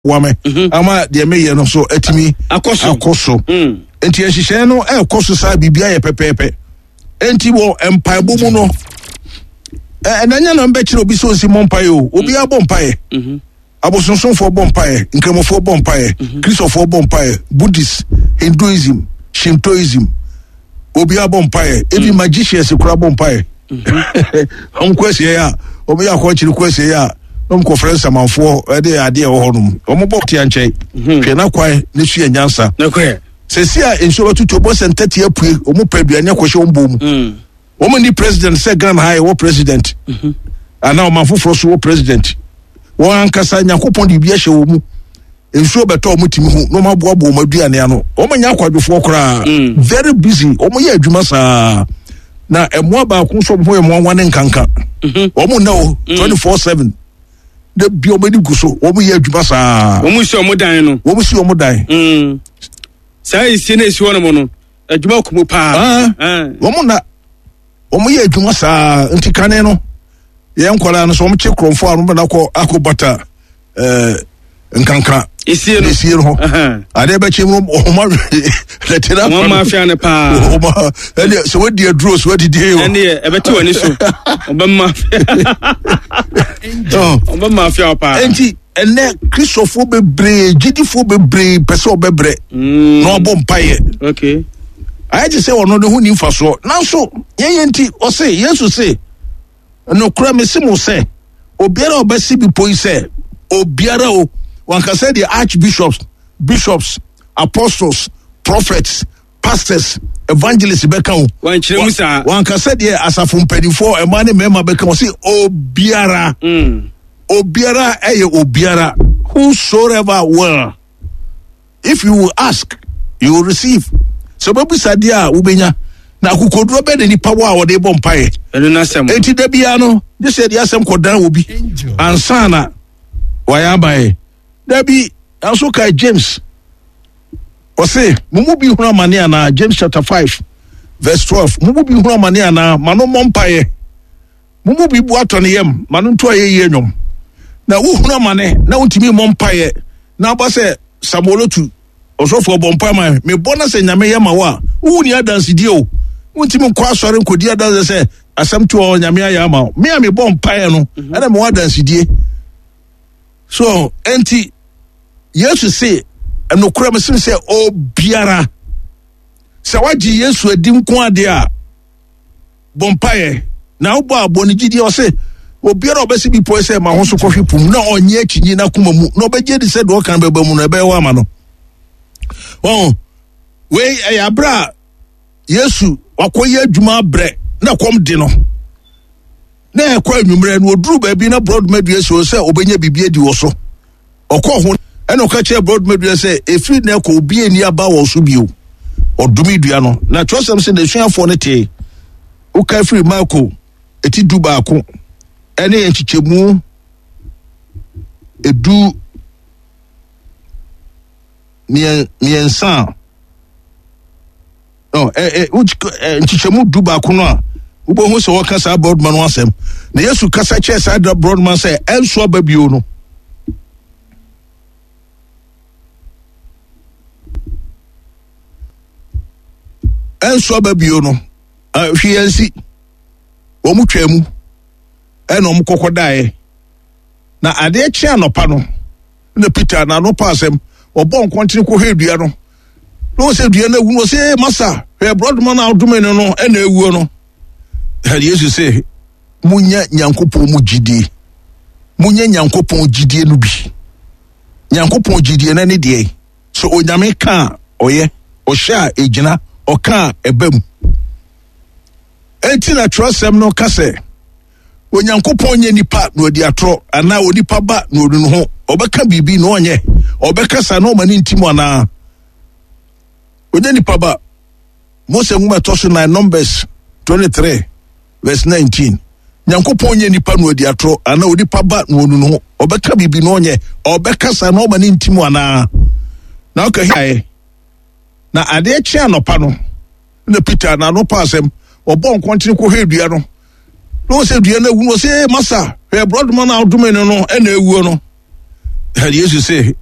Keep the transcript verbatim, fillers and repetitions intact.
wame ama de me ye no so atimi akoso akoso enti ehihye no e koso sa bibia ye pepepe enti wo empaibo mu no eh nanya no mbe kire obi so nsi mompaye o obi abo mpaye mhm abosonsonfo bompaye nkramofo bompaye kristofo bompaye buddhist hinduism shintoism obi abo mpaye ebi magicians kura bompaye om kwese ya obi akọ kire kwese ya nom conference amanfo e de ade e wo honum omo bo tia nche hwe na kwai ne su anyansa na kwai sesia enso batuto bo sentati apue omo paduane kwhye ombom mm omo ni president se Ghana high wo president mhm ana o manfoforo so wo president wo ankasa nyakopon de bia hye wo mu enso beto omo timi hu no maboa bo omo aduane ano omo nya kwadwofo kora very busy omo ye adwuma saa na emo ba ku so mo emo wane nkanka omo na o twenty-four seven de bi omo ni guso omo ye adwuma saa omo si omo dan no omo si omo dan mm sai si na si wono mo no adwuma kumu pa ah omo na omo ye adwuma saa ntikane no ye nkwala no so omo che kromfo anu na ko akobata eh nkanka isie no isie no ade ba che mo omo letera mo mafia ne pa omo ele so wadi adro so wadi de o ene e beti wani so omo mafia omo mafia pa enti ene kristofo bebre gidifo bebre pese obebre no obo mpaye okay I just say ono de hu ni mfaso nanso yeyenti o say yesu say no kura me simu say obiara obesi bi poi say obiara o one can say the archbishops bishops apostles prophets pastors evangelists beka o one kire musa one can say the asafo mpanifo e ma ne mema beka o say obiara mm obiara eye obiara whosoever will if you will ask you will receive so babu sadia ubenya na kukodro be ni pawo a wode bom pae eno na sem enti da bia no je se dia sem kodan obi ansana waya bae da bi anso kai James o say mumu bi hunu amane ana James chapter five verse twelve mumu bi hunu amane ana mano mom pae mumu bi bu atone yem mano to ayeye nwom na wo hunu amane na wontimi mom pae na ba se samolotu osofo bompa ma me bona se nyame yama wa wo ni adanse die o wontimi nkwa asore nkodi adanse se asam to o nyame ayama me a me bompa e no ana me wadanse die so enti yesu se enokura me sim se obiara se waji yesu adi nko ade a bompa e na wo bo aboni gidi o se obiara obesi bi po se ma ho so kohwe pum na onye akinyi na kuma mu na obeje di se do kan beba mu na ebe wa ma no oh we ayabra yesu wakoye adwuma bre na kom di no na ekwa anwumre no oduru ba bi na broad medu yesu se obenya bibie di wo so okọ ho eno ka che broad medu se efri na ekọ obi ani aba wo so bio odumi dua no na trosem se na suafo ne te o ka free marko eti du ba ko ene enchichemu edu mien miensa no eh eh nchichemu du ba ko no a ubo ho se wokasa broadman wasem na yesu kasa che sa broadman say enso babio no enso babio no hwiansi omu twemu ena omu kokodae na ade echi anopa no na Peter na no pasem obo nkontine ko hedua no no se dua na wu no se masa he broadman awdome no no ena ewuo no hali yesu se munya nyankopon mu gidie munya nyankopon gidie no bi nyankopon gidie na ne de so onyame ka oye ohya ejina oka ebam enti na trosem no kase onyankopon nye nipa no odi atro ana onipa ba no odunu ho obeka bibi no onye obeka sa no mani ntimo ana onye nipa ba Mose nguma toso na Numbers twenty-three verse nineteen nyankopon nye nipa no odi atro ana onipa ba no odunu ho obeka bibi no onye obeka sa no mani ntimo ana na oka hiae na ade echi anopa no na Peter na no pasem obo nkontine ko hedua no no se dua na wu no se masa he broadman awdome no no ena ewuo no hali yesu se